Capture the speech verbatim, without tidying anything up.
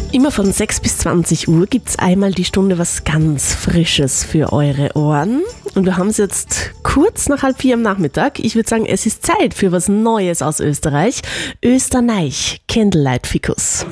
Immer von sechs bis zwanzig Uhr gibt es einmal die Stunde was ganz Frisches für eure Ohren. Und wir haben es jetzt kurz nach halb vier am Nachmittag. Ich würde sagen, es ist Zeit für was Neues aus Österreich. Österneich, Candlelight Ficus.